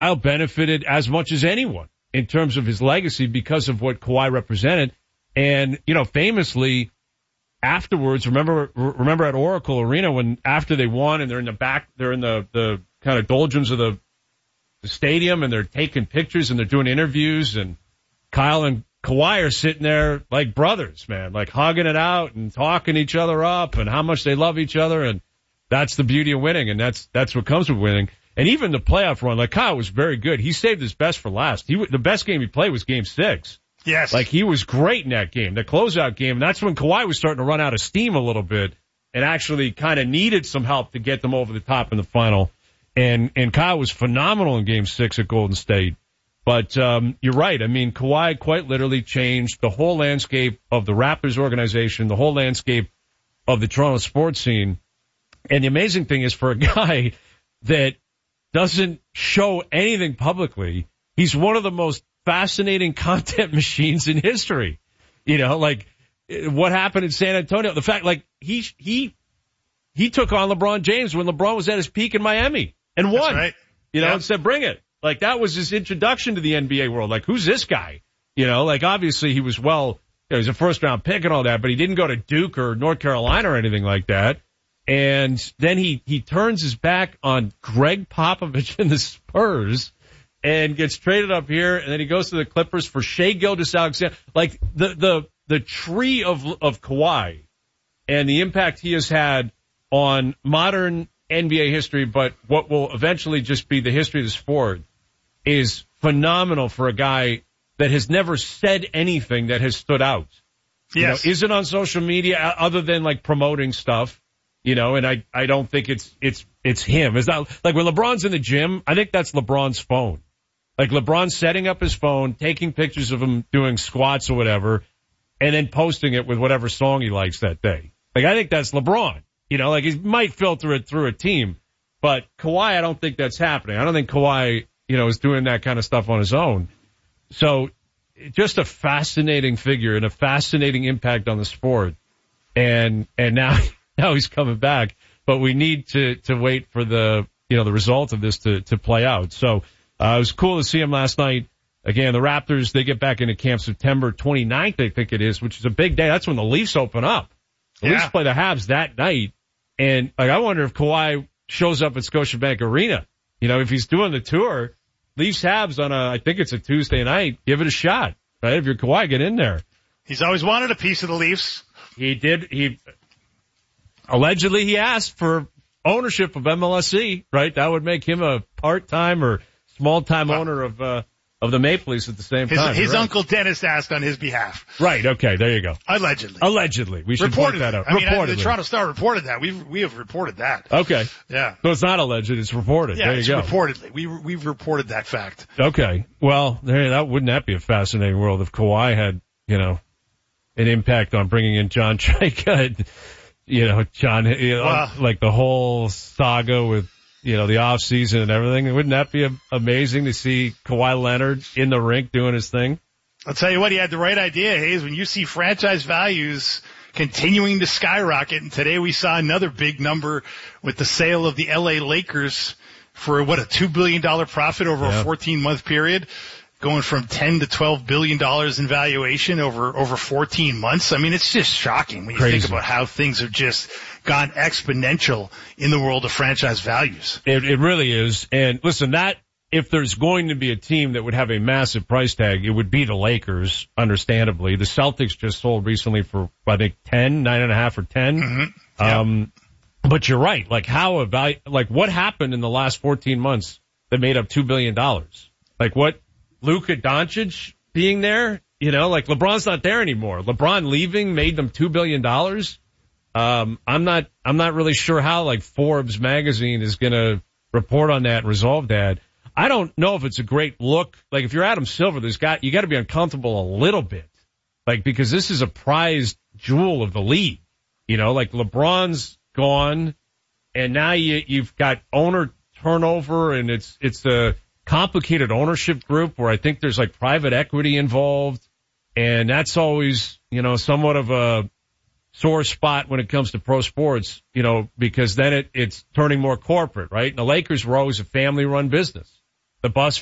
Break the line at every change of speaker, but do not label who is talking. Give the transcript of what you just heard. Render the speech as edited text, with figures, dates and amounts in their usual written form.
Kyle benefited as much as anyone in terms of his legacy because of what Kawhi represented. And, famously afterwards, remember at Oracle Arena when after they won and they're in the kind of doldrums of the stadium and they're taking pictures and they're doing interviews, and Kyle and Kawhi are sitting there like brothers, man, like hugging it out and talking each other up and how much they love each other. And that's the beauty of winning. And that's what comes with winning. And even the playoff run, like Kyle was very good. He saved his best for last. The best game he played was game 6.
Yes.
Like he was great in that game, the closeout game. And that's when Kawhi was starting to run out of steam a little bit and actually kind of needed some help to get them over the top in the final. And Kyle was phenomenal in game 6 at Golden State. But, you're right. I mean, Kawhi quite literally changed the whole landscape of the Raptors organization, the whole landscape of the Toronto sports scene. And the amazing thing is, for a guy that doesn't show anything publicly, he's one of the most fascinating content machines in history. Like what happened in San Antonio, the fact like he took on LeBron James when LeBron was at his peak in Miami and won.
That's right.
And said, bring it. Like that was his introduction to the NBA world. Like, who's this guy? Like obviously he was he was a first round pick and all that, but he didn't go to Duke or North Carolina or anything like that. And then he turns his back on Greg Popovich and the Spurs and gets traded up here, and then he goes to the Clippers for Shai Gilgeous-Alexander. Like the tree of Kawhi and the impact he has had on modern NBA history, but what will eventually just be the history of the sport, is phenomenal for a guy that has never said anything that has stood out.
Yes.
Isn't on social media other than like promoting stuff, and I don't think it's him. It's not like when LeBron's in the gym, I think that's LeBron's phone. Like LeBron's setting up his phone, taking pictures of him doing squats or whatever, and then posting it with whatever song he likes that day. Like I think that's LeBron. Like he might filter it through a team, but Kawhi, I don't think that's happening. I don't think Kawhi, is doing that kind of stuff on his own. So just a fascinating figure and a fascinating impact on the sport. And now he's coming back, but we need to wait for the result of this to play out. So, it was cool to see him last night. Again, the Raptors, they get back into camp September 29th, I think it is, which is a big day. That's when the Leafs open up. The Leafs play the Habs that night. And I wonder if Kawhi shows up at Scotiabank Arena. If he's doing the tour, Leafs Habs on I think it's a Tuesday night, give it a shot, right? If you're Kawhi, get in there.
He's always wanted a piece of the Leafs.
He did. Allegedly he asked for ownership of MLSE, right? That would make him a part-time or small-time owner of the Maple Leafs at the same time.
His Uncle Dennis asked on his behalf.
Right, okay, there you go.
Allegedly.
We should point that out.
The Toronto Star reported that. We have reported that.
Okay.
Yeah.
So it's not alleged, it's reported.
Yeah,
there you go.
Reportedly. We've reported that fact.
Okay. Well, wouldn't that be a fascinating world if Kawhi had, an impact on bringing in John Chaika, like the whole saga with, the off season and everything. Wouldn't that be amazing to see Kawhi Leonard in the rink doing his thing?
I'll tell you what, he had the right idea, Hayes. When you see franchise values continuing to skyrocket, and today we saw another big number with the sale of the LA Lakers for a $2 billion profit over a 14-month period, going from $10 to $12 billion in valuation over 14 months. I mean, it's just shocking when you think about how things have just gone exponential in the world of franchise values.
It really is. And listen, if there's going to be a team that would have a massive price tag, it would be the Lakers, understandably. The Celtics just sold recently for, I think, 9.5 or 10. Mm-hmm. But you're right. Like what happened in the last 14 months that made up $2 billion? Like what? Luka Doncic being there? Like LeBron's not there anymore. LeBron leaving made them $2 billion. I'm not really sure how like Forbes magazine is going to report on that and resolve that. I don't know if it's a great look. Like if you're Adam Silver, you got to be uncomfortable a little bit. Like because this is a prized jewel of the league. Like LeBron's gone and now you've got owner turnover and it's a complicated ownership group where I think there's like private equity involved. And that's always, somewhat of a sore spot when it comes to pro sports, because then it's turning more corporate, right? And the Lakers were always a family-run business. the bus